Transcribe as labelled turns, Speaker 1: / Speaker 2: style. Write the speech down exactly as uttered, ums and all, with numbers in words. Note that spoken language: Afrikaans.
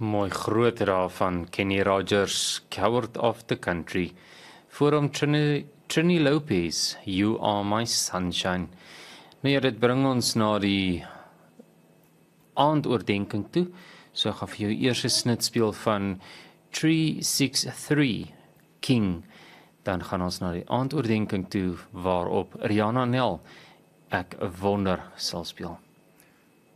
Speaker 1: Mooi groot raaf van Kenny Rogers, Coward of the Country. Voor hom Trini, Trini Lopez, You Are My Sunshine. Nou ja, dit bring ons na die aandoordenking toe. So ek gaan vir jou eers 'n snit speel van drie ses drie, King. Dan gaan ons na die aandoordenking toe waarop Rihanna Nel, Ek Wonder, sal speel.